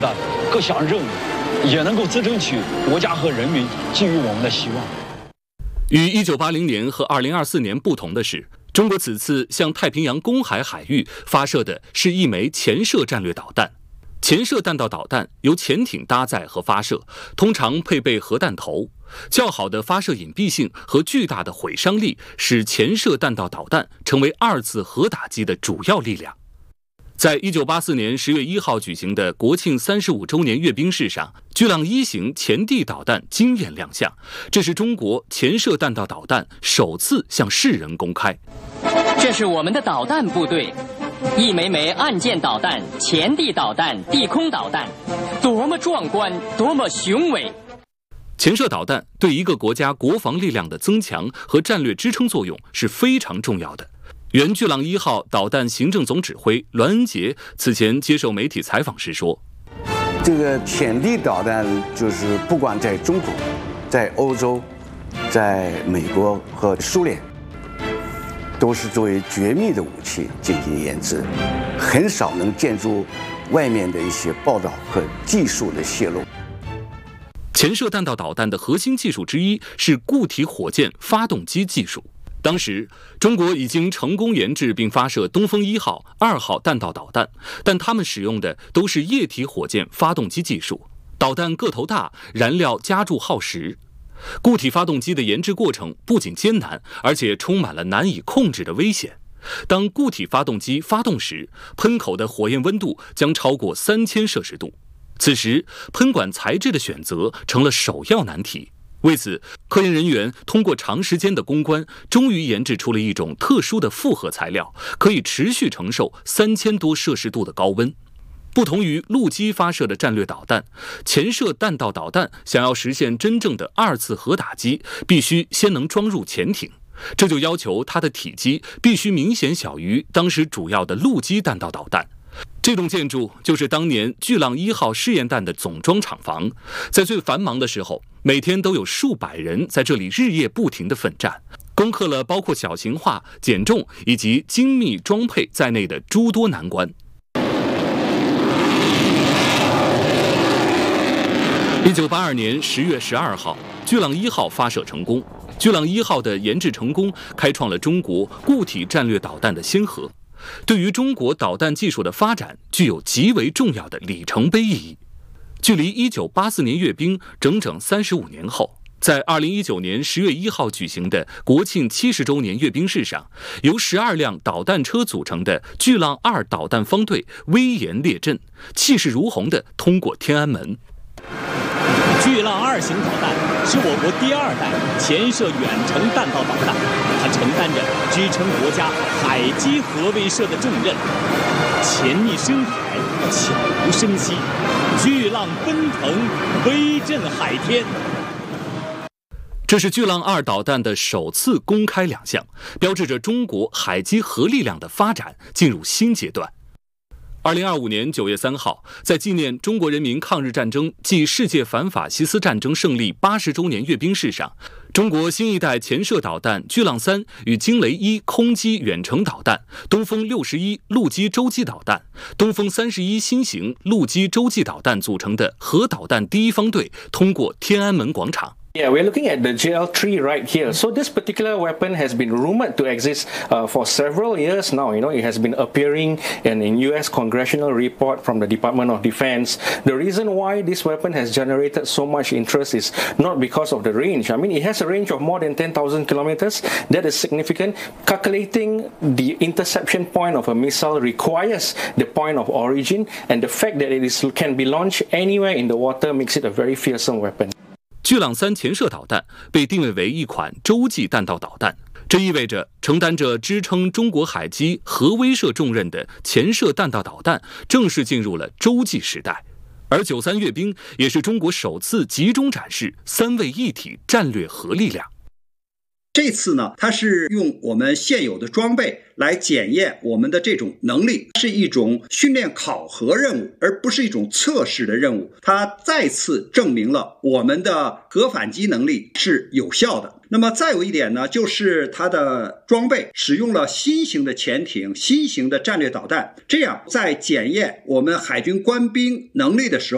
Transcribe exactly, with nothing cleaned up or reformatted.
的各项任务，也能够支撑起国家和人民寄予我们的希望。 与一九八零年和二零二四年不同的是，中国此次向太平洋公海海域发射的是一枚潜射战略导弹。潜射弹道导弹由潜艇搭载和发射，通常配备核弹头。较好的发射隐蔽性和巨大的毁伤力，使潜射弹道导弹成为二次核打击的主要力量。在一九八四年十月一号举行的国庆三十五周年阅兵式上，巨浪一型潜地导弹惊艳亮相，这是中国潜射弹道导弹首次向世人公开。 这是我们的导弹部队，一枚枚岸舰导弹、潜地导弹、地空导弹，多么壮观，多么雄伟！ 潜射导弹对一个国家国防力量的增强和战略支撑作用是非常重要的。原巨浪一号导弹行政总指挥栾恩杰此前接受媒体采访时说：“ 这个潜地导弹就是不管在中国、在欧洲、在美国和苏联，都是作为绝密的武器进行研制，很少能见诸外面的一些报道和技术的泄露。” 潜射弹道导弹的核心技术之一是固体火箭发动机技术。当时，中国已经成功研制并发射东风一号、二号弹道导弹，但它们使用的都是液体火箭发动机技术，导弹个头大，燃料加注耗时。固体发动机的研制过程不仅艰难，而且充满了难以控制的危险。当固体发动机发动时，喷口的火焰温度将超过三千摄氏度。此时，喷管材质的选择成了首要难题。为此，科研人员通过长时间的攻关，终于研制出了一种特殊的复合材料，可以持续承受三千多摄氏度的高温。不同于陆基发射的战略导弹，潜射弹道导弹想要实现真正的二次核打击，必须先能装入潜艇，这就要求它的体积必须明显小于当时主要的陆基弹道导弹。这栋建筑就是当年巨浪一号试验弹的总装厂房，在最繁忙的时候，每天都有数百人在这里日夜不停地奋战，攻克了包括小型化、减重以及精密装配在内的诸多难关。一九八二年十月十二号，巨浪一号发射成功。巨浪一号的研制成功，开创了中国固体战略导弹的先河。对于中国导弹技术的发展具有极为重要的里程碑意义。距离一九八四年阅兵整整三十五年后，在二零一九年十月一号举行的国庆七十周年阅兵式上，由十二辆导弹车组成的巨浪二导弹方队威严列阵，气势如虹地通过天安门。 巨浪二型导弹是我国第二代潜射远程弹道导弹，它承担着支撑国家海基核威慑的重任。潜匿深海，悄无声息，巨浪奔腾，威震海天。 这是巨浪二导弹的首次公开亮相，标志着中国海基核力量的发展进入新阶段。二零二五年九月三号，在纪念中国人民抗日战争暨世界反法西斯战争胜利八十周年阅兵式上，中国新一代潜射导弹巨浪三与惊雷一空基远程导弹、东风六十一陆基洲际导弹、东风三十一新型陆基洲际导弹组成的核导弹第一方队通过天安门广场。 Yeah, we're looking at the J L three right here. So this particular weapon has been rumored to exist uh, for several years now. You know, it has been appearing in a U S congressional report from the Department of Defense. The reason why this weapon has generated so much interest is not because of the range. I mean, it has a range of more than ten thousand kilometers. That is significant. Calculating the interception point of a missile requires the point of origin, and the fact that it is, can be launched anywhere in the water makes it a very fearsome weapon. 巨浪三潜射导弹被定位为一款洲际弹道导弹，这意味着承担着支撑中国海基核威慑重任的潜射弹道导弹正式进入了洲际时代。而九三阅兵也是中国首次集中展示三位一体战略核力量。 这次呢，它是用我们现有的装备来检验我们的这种能力，是一种训练考核任务，而不是一种测试的任务。它再次证明了我们的核反击能力是有效的。那么再有一点呢，就是它的装备使用了新型的潜艇、新型的战略导弹，这样在检验我们海军官兵能力的时候